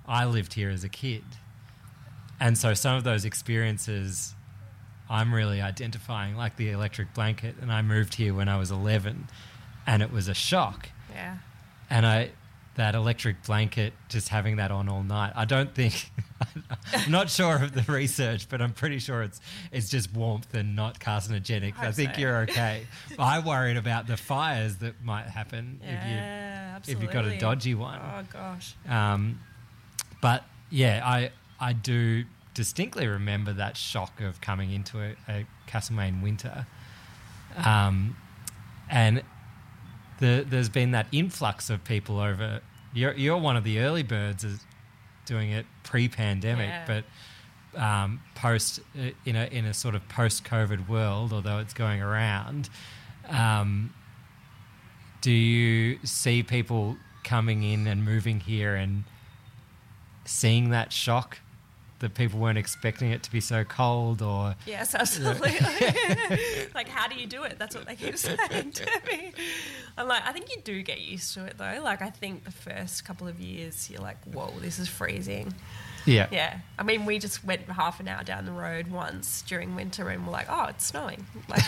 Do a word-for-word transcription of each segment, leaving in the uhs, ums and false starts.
I lived here as a kid. And so some of those experiences I'm really identifying, like the electric blanket, and I moved here when I was eleven and it was a shock. Yeah. And I, that electric blanket, just having that on all night, I don't think, I'm not sure of the research, but I'm pretty sure it's it's just warmth and not carcinogenic. I, I think so. you're okay. I worried about the fires that might happen Yeah, if you absolutely. if you've got a dodgy one. Oh, gosh. Um, but, yeah, I I do distinctly remember that shock of coming into a, a Castlemaine winter. Um, and the, there's been that influx of people over... You're, you're one of the early birds is doing it pre-pandemic, Yeah. but um, post in a in a sort of post-COVID world, although it's going around, um, do you see people coming in and moving here and seeing that shock that people weren't expecting it to be so cold? Or Yes, absolutely. Like, how do you do it? That's what they keep saying to me. I'm like, I think you do get used to it, though. Like, I think the first couple of years, you're like, whoa, this is freezing. yeah, Yeah. I mean, we just went half an hour down the road once during winter and we're like, oh, it's snowing. Like,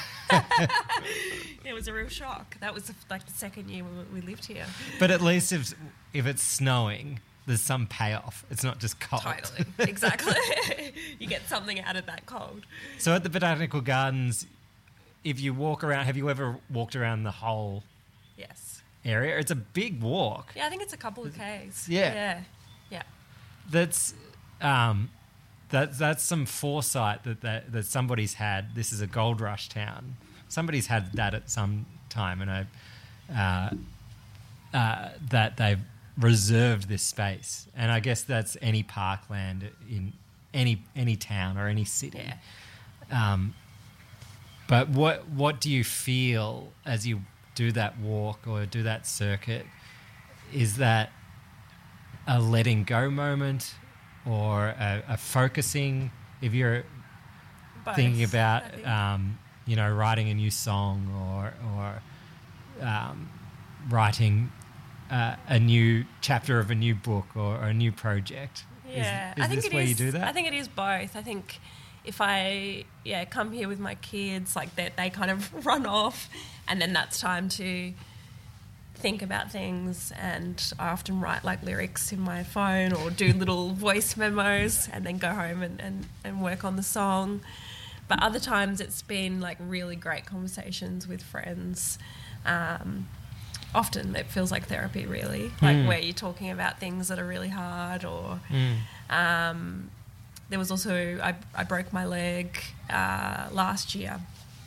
it was a real shock. That was, like, the second year we, we lived here. but at least if if it's snowing, there's some payoff. It's not just cold. Totally. Exactly. You get something out of that cold. So at the Botanical Gardens, if you walk around, have you ever walked around the whole Yes. area? It's a big walk. Yeah, I think it's a couple of Ks. Yeah. Yeah. Yeah. That's um, that that's some foresight that, that that somebody's had. This is a gold rush town. Somebody's had that at some time, and I uh, uh, that they've reserved this space. And I guess that's any parkland in any any town or any city. Yeah. Um, but what what do you feel as you do that walk or do that circuit? Is that a letting go moment or a, a focusing? If you're Both, thinking I about, think. um, you know, writing a new song or or um, writing uh, a new chapter of a new book or, or a new project. Yeah, is, is I think this it where is. you do that? I think it is both. I think if I yeah come here with my kids, like that, they kind of run off, and then that's time to think about things. And I often write like lyrics in my phone or do little voice memos, and then go home and, and, and work on the song. But other times it's been like really great conversations with friends. Um, often it feels like therapy, really, like Mm. where you're talking about things that are really hard. Or Mm. um, there was also I, I broke my leg uh, last year,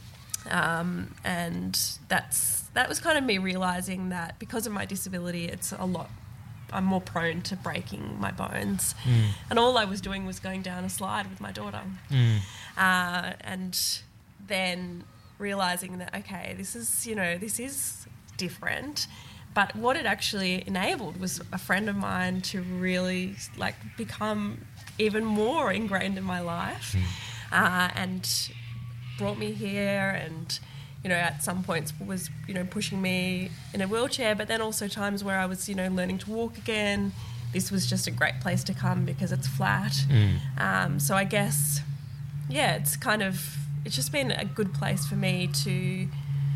um, and that's that was kind of me realising that because of my disability, it's a lot. I'm more prone to breaking my bones, Mm. and all I was doing was going down a slide with my daughter, Mm. uh, and then realising that okay, this is you know this is different. But what it actually enabled was a friend of mine to really like become even more ingrained in my life, uh, and brought me here, and you know at some points was you know pushing me in a wheelchair, but then also times where I was you know learning to walk again. This was just a great place to come because it's flat. Mm. Um, so I guess yeah, it's kind of it's just been a good place for me to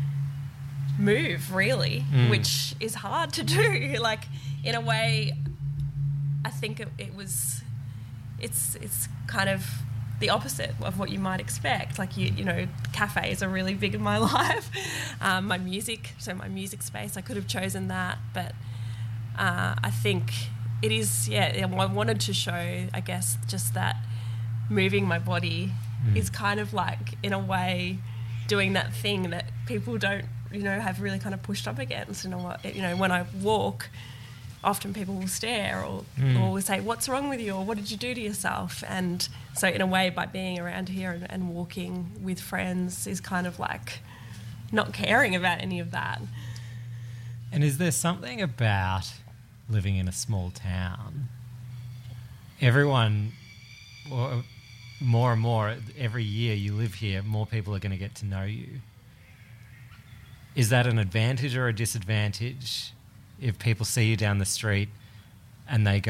move, really, Mm. which is hard to do. Like in a way, I think it, it was. It's it's kind of the opposite of what you might expect. Like you you know, cafes are really big in my life. Um, my music, so my music space, I could have chosen that, but uh, I think it is. Yeah, I wanted to show, I guess, just that moving my body Mm. is kind of like, in a way, doing that thing that people don't, you know, have really kind of pushed up against. You know what? You know, when I walk, often people will stare or, Mm. or will say, "What's wrong with you?" or "What did you do to yourself?" And so, in a way, by being around here and, and walking with friends is kind of like not caring about any of that. And is there something about living in a small town? Everyone, or more and more, every year you live here, more people are going to get to know you. Is that an advantage or a disadvantage if people see you down the street and they go,